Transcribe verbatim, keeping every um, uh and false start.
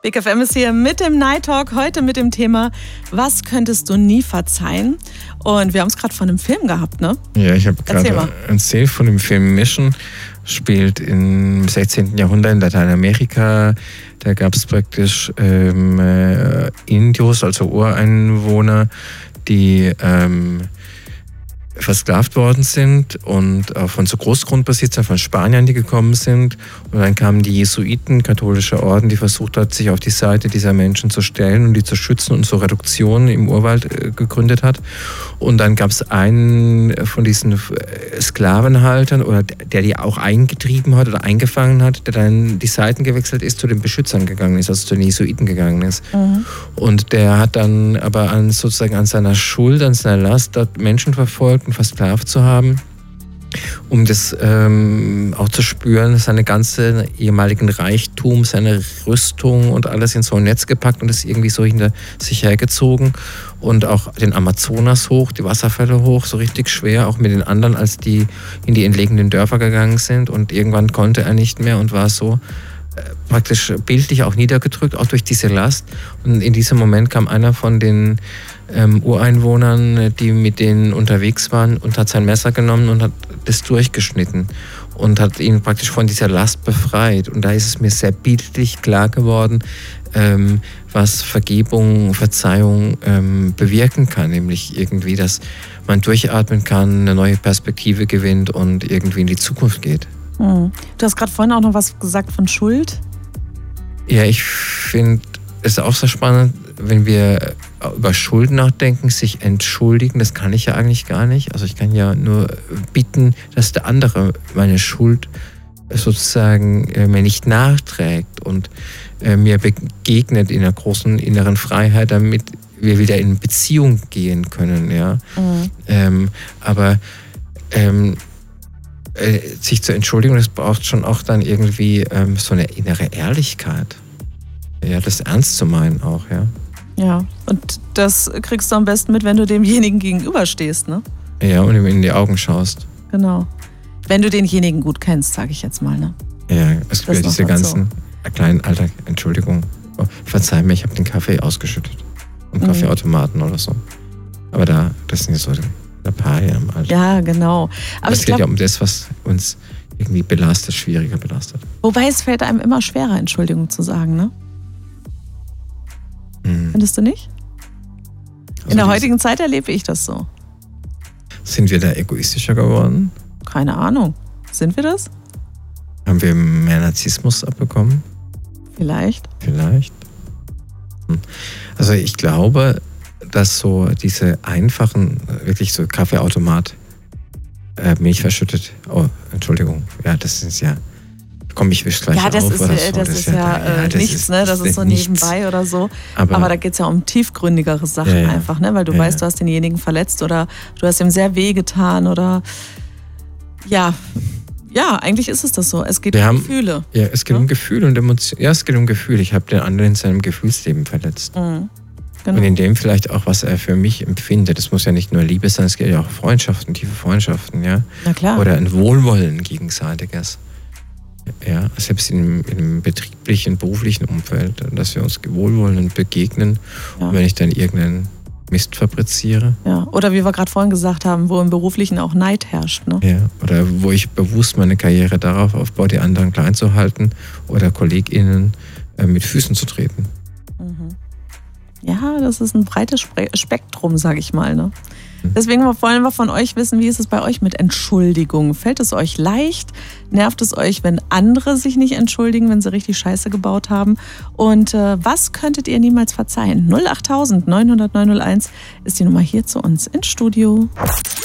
Big F M ist hier mit dem Night Talk, heute mit dem Thema, was könntest du nie verzeihen? Und wir haben es gerade von einem Film gehabt, ne? Ja, ich habe gerade erzählt von dem Film Mission, spielt im sechzehnten. Jahrhundert in Lateinamerika. Da gab es praktisch ähm, äh, Indios, also Ureinwohner, die ähm, versklavt worden sind und auch von so Großgrundbesitzern, von Spaniern, die gekommen sind. Und dann kamen die Jesuiten, katholische Orden, die versucht hat, sich auf die Seite dieser Menschen zu stellen und die zu schützen und so Reduktionen im Urwald äh, gegründet hat. Und dann gab es einen von diesen Sklavenhaltern, oder der die auch eingetrieben hat oder eingefangen hat, der dann die Seiten gewechselt ist, zu den Beschützern gegangen ist, also zu den Jesuiten gegangen ist. Mhm. Und der hat dann aber an, sozusagen an seiner Schuld, an seiner Last, dort Menschen verfolgt und versklavt zu haben, um das ähm, auch zu spüren, seine ganze ehemaligen Reichtum, seine Rüstung und alles in so ein Netz gepackt und das irgendwie so hinter sich hergezogen und auch den Amazonas hoch, die Wasserfälle hoch, so richtig schwer, auch mit den anderen, als die in die entlegenen Dörfer gegangen sind, und irgendwann konnte er nicht mehr und war so äh, praktisch bildlich auch niedergedrückt, auch durch diese Last. Und in diesem Moment kam einer von den Ähm, Ureinwohnern, die mit denen unterwegs waren, und hat sein Messer genommen und hat das durchgeschnitten und hat ihn praktisch von dieser Last befreit. Und da ist es mir sehr bildlich klar geworden, ähm, was Vergebung, Verzeihung ähm, bewirken kann, nämlich irgendwie, dass man durchatmen kann, eine neue Perspektive gewinnt und irgendwie in die Zukunft geht. Hm. Du hast gerade vorhin auch noch was gesagt von Schuld. Ja, ich finde es auch sehr spannend, wenn wir über Schuld nachdenken, sich entschuldigen, das kann ich ja eigentlich gar nicht. Also ich kann ja nur bitten, dass der andere meine Schuld sozusagen äh, mir nicht nachträgt und äh, mir begegnet in einer großen inneren Freiheit, damit wir wieder in Beziehung gehen können. Ja? Mhm. Ähm, aber ähm, äh, sich zu entschuldigen, das braucht schon auch dann irgendwie ähm, so eine innere Ehrlichkeit. Ja, das ernst zu meinen auch, ja. Ja, und das kriegst du am besten mit, wenn du demjenigen gegenüberstehst, ne? Ja, und ihm in die Augen schaust. Genau. Wenn du denjenigen gut kennst, sage ich jetzt mal, ne? Ja, es gibt ja diese ganzen so. kleinen Alltag, Entschuldigung, oh, verzeih mir, ich habe den Kaffee ausgeschüttet. Im mhm. Kaffeeautomaten oder so. Aber da, das sind ja so ein paar Jahre im Alter. Ja, genau. Aber es geht glaub, ja um das, was uns irgendwie belastet, schwieriger belastet. Wobei es fällt einem immer schwerer, Entschuldigung zu sagen, ne? Findest du nicht? Also in der heutigen Zeit erlebe ich das so. Sind wir da egoistischer geworden? Keine Ahnung. Sind wir das? Haben wir mehr Narzissmus abbekommen? Vielleicht. Vielleicht. Also ich glaube, dass so diese einfachen, wirklich so Kaffeeautomat, äh, Milch verschüttet. Oh, Entschuldigung. Ja, das ist ja... Komm, ich wisch gleich ja, das auf ist, oder so. Das, das ist ja, ja, ja das nichts, ist, ne? Das ist so nichts. Nebenbei oder so. Aber, Aber da geht es ja um tiefgründigere Sachen ja, ja. einfach, ne? Weil du ja, weißt, du hast denjenigen verletzt oder du hast ihm sehr weh getan oder ja, ja, eigentlich ist es das so. Es geht Wir um haben, Gefühle. Ja, es geht ja? um Gefühle und Emotionen. Ja, es geht um Gefühle. Ich habe den anderen in seinem Gefühlsleben verletzt. Mhm. Genau. Und in dem vielleicht auch, was er für mich empfindet. Das muss ja nicht nur Liebe sein, es geht ja auch Freundschaften, tiefe Freundschaften, ja. Na klar. Oder ein Wohlwollen gegenseitiges. Ja, selbst in einem betrieblichen, beruflichen Umfeld, dass wir uns wohlwollend begegnen. Ja. Und wenn ich dann irgendeinen Mist fabriziere. Ja, oder wie wir gerade vorhin gesagt haben, wo im Beruflichen auch Neid herrscht. Ne? Ja, oder wo ich bewusst meine Karriere darauf aufbaue, die anderen klein zu halten oder KollegInnen äh, mit Füßen zu treten. Mhm. Ja, das ist ein breites Spektrum, sage ich mal. Ne? Deswegen wollen wir von euch wissen, wie ist es bei euch mit Entschuldigung? Fällt es euch leicht? Nervt es euch, wenn andere sich nicht entschuldigen, wenn sie richtig Scheiße gebaut haben? Und äh, was könntet ihr niemals verzeihen? null acht neun null null neun null eins ist die Nummer hier zu uns ins Studio.